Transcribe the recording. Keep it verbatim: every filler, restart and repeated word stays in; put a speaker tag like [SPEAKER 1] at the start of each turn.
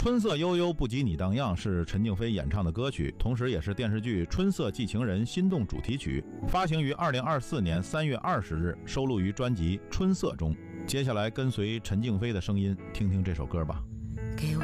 [SPEAKER 1] 春色悠悠不及你当样是陈静飞演唱的歌曲，同时也是电视剧《春色寄情人》心动主题曲，发行于二零二四年三月二十日，收录于专辑《春色》中。接下来跟随陈静飞的声音，听听这首歌吧。
[SPEAKER 2] 给我